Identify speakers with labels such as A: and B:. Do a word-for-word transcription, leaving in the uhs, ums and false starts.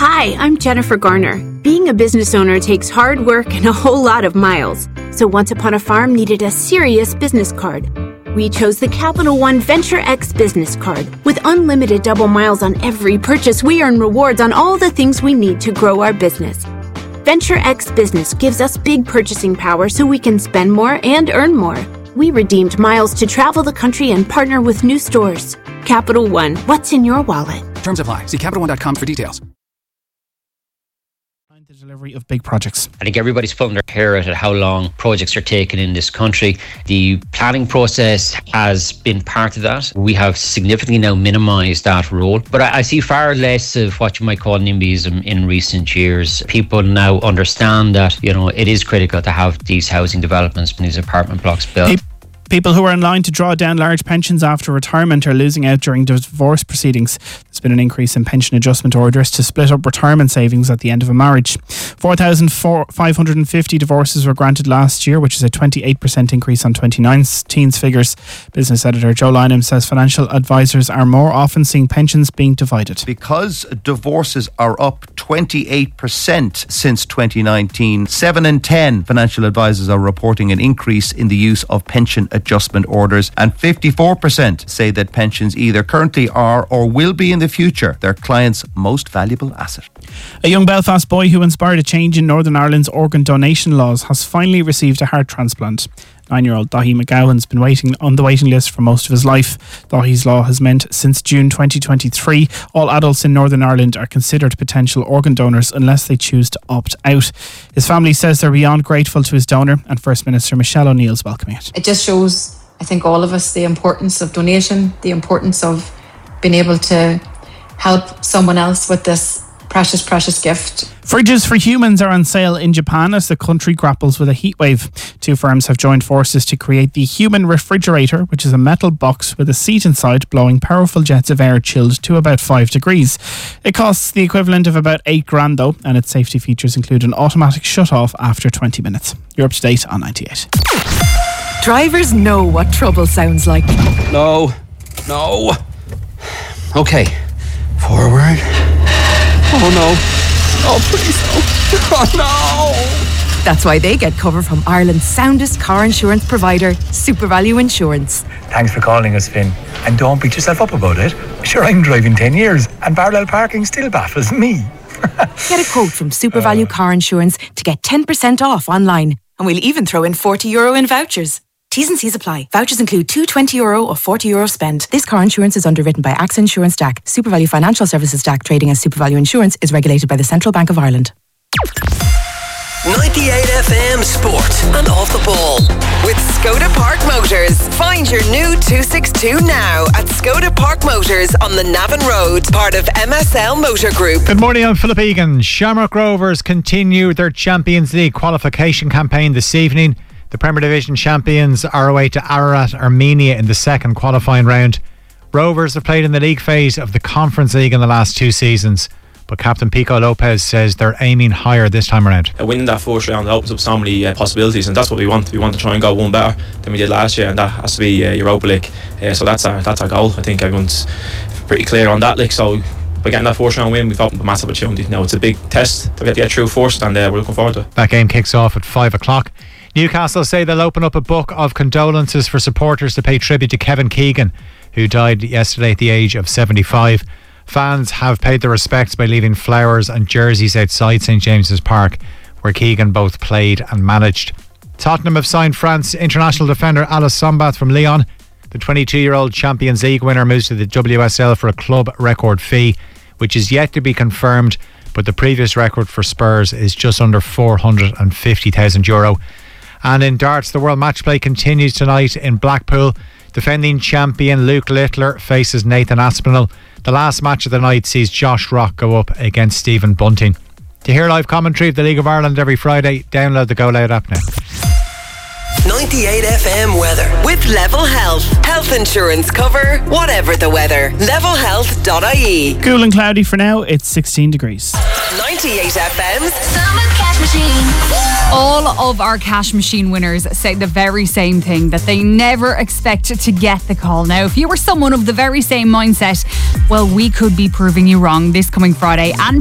A: Hi, I'm Jennifer Garner. Being a business owner takes hard work and a whole lot of miles. So Once Upon a Farm needed a serious business card. We chose the Capital One Venture X business card. With unlimited double miles on every purchase, we earn rewards on all the things we need to grow our business. Venture X Business gives us big purchasing power so we can spend more and earn more. We redeemed miles to travel the country and partner with new stores. Capital One, what's in your wallet?
B: Terms apply. See Capital One dot com for details.
C: The delivery of big projects.
D: I think everybody's pulling their hair out at how long projects are taking in this country. The planning process has been part of that. We have significantly now minimised that role. But I, I see far less of what you might call NIMBYism in recent years. People now understand that, you know, it is critical to have these housing developments and these apartment blocks built.
C: Hey. People who are in line to draw down large pensions after retirement are losing out during divorce proceedings. There's been an increase in pension adjustment orders to split up retirement savings at the end of a marriage. four thousand five hundred fifty divorces were granted last year, which is a twenty-eight percent increase on twenty nineteen's figures. Business editor Joe Lynham says financial advisors are more often seeing pensions being divided.
E: Because divorces are up twenty-eight percent since twenty nineteen, seven in ten financial advisors are reporting an increase in the use of pension adjustment adjustment orders, and fifty-four percent say that pensions either currently are or will be in the future their clients' most valuable asset.
C: A young Belfast boy who inspired a change in Northern Ireland's organ donation laws has finally received a heart transplant. Nine-year-old Dahi McGowan's been waiting on the waiting list for most of his life. Dahi's law has meant since June twenty twenty-three, all adults in Northern Ireland are considered potential organ donors unless they choose to opt out. His family says they're beyond grateful to his donor, and First Minister Michelle O'Neill's welcoming it.
F: It just shows, I think, all of us the importance of donation, the importance of being able to help someone else with this precious, precious gift.
C: Fridges for humans are on sale in Japan as the country grapples with a heatwave. Two firms have joined forces to create the Human Refrigerator, which is a metal box with a seat inside blowing powerful jets of air chilled to about five degrees. It costs the equivalent of about eight grand though, and its safety features include an automatic shut-off after twenty minutes. You're up to date on ninety-eight.
G: Drivers know what trouble sounds like.
H: No, no. Okay, forward. Oh no. Oh please no. Oh no.
G: That's why they get cover from Ireland's soundest car insurance provider, SuperValu Insurance.
I: Thanks for calling us, Finn. And don't beat yourself up about it. Sure, I'm driving ten years and parallel parking still baffles me.
G: Get a quote from SuperValu uh, Car Insurance to get ten percent off online. And we'll even throw in forty euro in vouchers. T's and C's apply. Vouchers include two twenty euro or forty euro spend. This car insurance is underwritten by AXA Insurance D A C. SuperValu Financial Services D A C, trading as SuperValu Insurance, is regulated by the Central Bank of Ireland.
J: ninety-eight F M Sport and Off the Ball with Skoda Park Motors. Find your new two sixty-two now at Skoda Park Motors on the Navan Road, part of M S L Motor Group.
K: Good morning, I'm Philip Egan. Shamrock Rovers continue their Champions League qualification campaign this evening. The Premier Division champions are away to Ararat, Armenia in the second qualifying round. Rovers have played in the league phase of the Conference League in the last two seasons, but Captain Pico Lopez says they're aiming higher this time around.
L: Uh, winning that first round opens up so many uh, possibilities, and that's what we want. We want to try and go one better than we did last year, and that has to be uh, Europa League. Uh, so that's our that's our goal. I think everyone's pretty clear on that. Like, so by getting that first round win, we've got a massive opportunity. Now it's a big test to get, to get through first, and uh, we're looking forward to it.
K: That game kicks off at five o'clock. Newcastle say they'll open up a book of condolences for supporters to pay tribute to Kevin Keegan, who died yesterday at the age of seventy-five. Fans have paid their respects by leaving flowers and jerseys outside St James's Park, where Keegan both played and managed. Tottenham have signed France international defender Alice Sombath from Lyon. The twenty-two-year-old Champions League winner moves to the W S L for a club record fee, which is yet to be confirmed, but the previous record for Spurs is just under four hundred fifty thousand euro. And in darts, the World Match Play continues tonight in Blackpool. Defending champion Luke Littler faces Nathan Aspinall. The last match of the night sees Josh Rock go up against Stephen Bunting. To hear live commentary of the League of Ireland every Friday, download the Go Loud app now.
J: ninety-eight F M weather with Level Health. Health insurance cover, whatever the weather. level health dot I E.
C: Cool and cloudy for now. It's sixteen degrees.
J: ninety-eight F M's
M: Summer Cash Machine. All of our cash machine winners say the very same thing, that they never expect to get the call. Now, if you were someone of the very same mindset, well, we could be proving you wrong this coming Friday and